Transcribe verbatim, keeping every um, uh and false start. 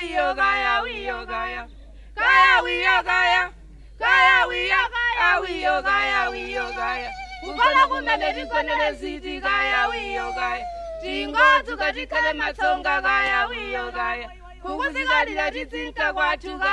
wiyo gaya wiyo gaya gaya wiyo gaya gaya wiyo gaya wiyo gaya wiyo gaya kukola kumele tikonele ziti gaya wiyo gaya tingotu katikale matsonga gaya wiyo gaya kukuzikalila tidzinka kwathu gaya